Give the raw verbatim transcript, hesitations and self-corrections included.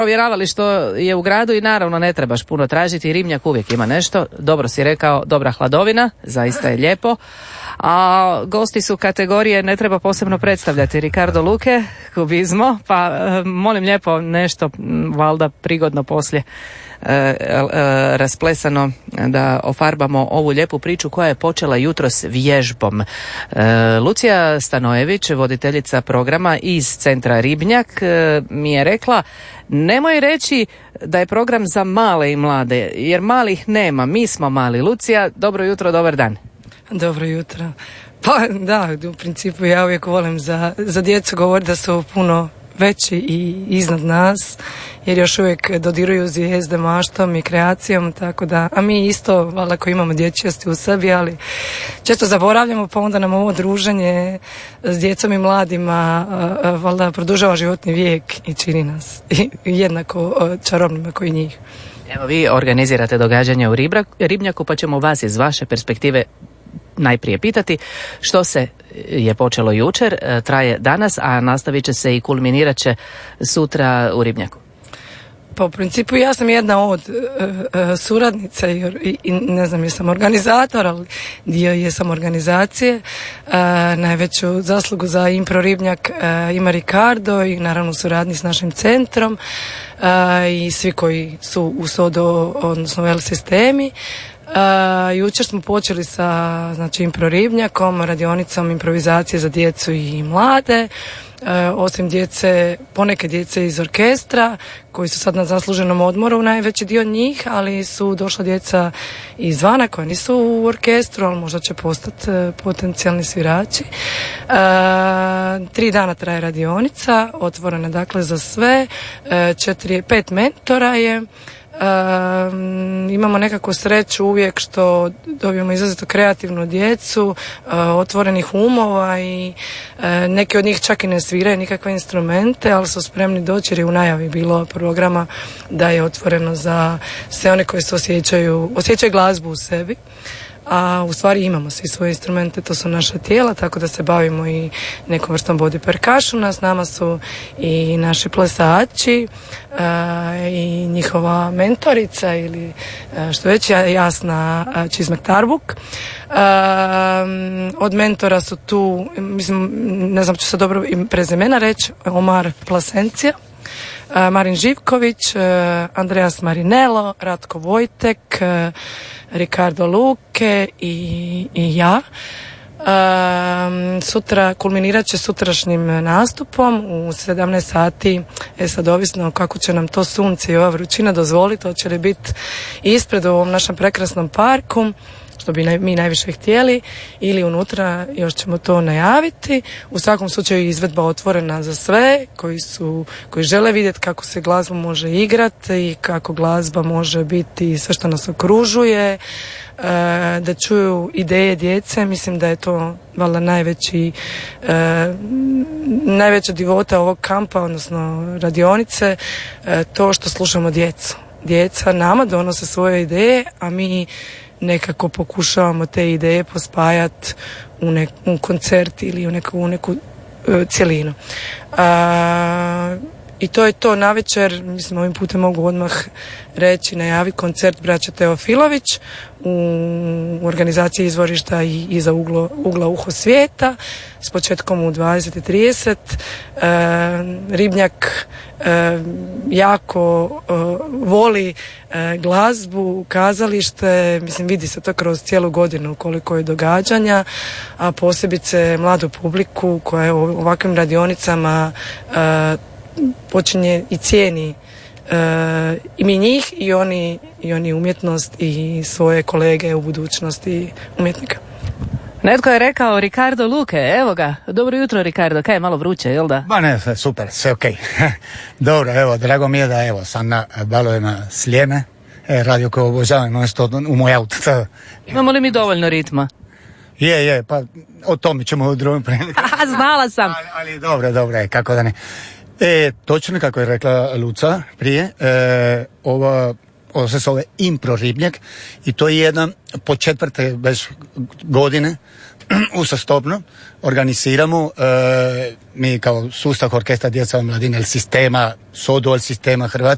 Provjeravali što je u gradu i naravno ne trebaš puno tražiti, Ribnjak uvijek ima nešto, dobro si rekao, dobra hladovina, zaista je lijepo. A gosti su kategorije, ne treba posebno predstavljati, Ricardo Luque, Kubizmo, pa e, molim lijepo nešto, valjda prigodno poslije e, e, rasplesano da ofarbamo ovu lijepu priču koja je počela jutros vježbom. E, Lucija Stanojević, voditeljica programa iz centra Ribnjak, e, mi je rekla, nemoj reći da je program za male i mlade, jer malih nema, mi smo mali. Lucija, dobro jutro, dobar dan. Dobro jutro. Pa da, u principu ja uvijek volim za, za djecu govoriti da su puno veći i iznad nas, jer još uvijek dodiruju zvijezde maštom i kreacijom, tako da, a mi isto, valjda koji imamo dječjosti u sebi, ali često zaboravljamo, pa onda nam ovo druženje s djecom i mladima valjda produžava životni vijek i čini nas jednako čarobnima koji njih. Evo, vi organizirate događanja u Ribnjaku, pa ćemo vas iz vaše perspektive najprije pitati što se je počelo jučer, traje danas, a nastavit će se i kulminirat će sutra u Ribnjaku. Pa u principu ja sam jedna od uh, uh, suradnica i, i ne znam jesam organizator, ali dio jesam organizacije. Uh, najveću zaslugu za Impro Ribnjak uh, ima Ricardo i naravno u suradnji s našim centrom uh, i svi koji su u SODO, odnosno L sistemi. Uh, jučer smo počeli sa znači Impro Ribnjakom, radionicom improvizacije za djecu i mlade. Uh, osim djece, poneke djece iz orkestra koji su sad na zasluženom odmoru, najveći dio njih, ali su došla djeca izvana koja nisu u orkestru, ali možda će postati uh, potencijalni svirači. Uh, tri dana traje radionica, otvorena dakle za sve, uh, četiri, pet mentora je. Um, imamo nekakvu sreću uvijek što dobijemo izrazito kreativnu djecu, uh, otvorenih umova i uh, neki od njih čak i ne sviraju nikakve instrumente, ali su spremni doći jer je u najavi bilo programa da je otvoreno za sve one koji se osjećaju, osjećaju glazbu u sebi. A u stvari imamo svi svoje instrumente, to su naša tijela, tako da se bavimo i nekom vrstom body percussiona. S nama su i naši plesači uh, i njihova mentorica ili uh, što već Jasna uh, Čizmek Tarbuk. Uh, od mentora su tu, mislim, ne znam ću se dobro prezimena reći, Omar Plasencija, uh, Marin Živković, uh, Andreas Marinello, Ratko Vojtek, uh, Ricardo Luque i, i ja. Um, sutra kulminirat će sutrašnjim nastupom u sedamnaest sati. E sad ovisno kako će nam to sunce i ova vrućina dozvoliti, hoće li biti ispred u ovom našem prekrasnom parku, što bi mi najviše htjeli, ili unutra, još ćemo to najaviti. U svakom slučaju izvedba otvorena za sve koji su, koji žele vidjeti kako se glazba može igrati i kako glazba može biti sve što nas okružuje, da čuju ideje djece. Mislim da je to valjda najveći najveća divota ovog kampa, odnosno radionice, to što slušamo djecu. Djeca nama donose svoje ideje, a mi nekako pokušavamo te ideje pospajati u, nek, u koncert ili u neku, u neku uh, cjelinu. Uh, I to je to. Navečer, mislim, ovim putem mogu odmah reći, najavi koncert braća Teofilović u organizaciji Izvorišta i iza uglo, ugla uho svijeta s početkom u dvadeset i trideset. E, Ribnjak e, jako e, voli e, glazbu, kazalište, mislim vidi se to kroz cijelu godinu koliko je događanja, a posebice mladu publiku koja je u ovakvim radionicama e, počinje i cijeni e, i mi njih i oni, i oni umjetnost i svoje kolege u budućnosti umjetnika. Netko je rekao Ricardo Luque, evo ga, dobro jutro Ricardo, kaj je malo vruće, jel da? Ba ne, super, sve okej. Okay. Dobro, evo, drago mi je da evo, sam na balovima Sljeme, radio koji obožavam, ono što u moj auto. Imamo li mi dovoljno ritma? Je, je, pa o tome ćemo u drugom priliku. Znala sam. Ali, ali dobro, dobro, kako da ne. E, točno kako je rekla Luca prije, e, ova, ovo se zove Impro Ribnjak i to je jedan po četvrte već godine uzastopno organiziramo e, mi kao sustav orkestra djeca i mladine sistema, SODO sistema Hrvat,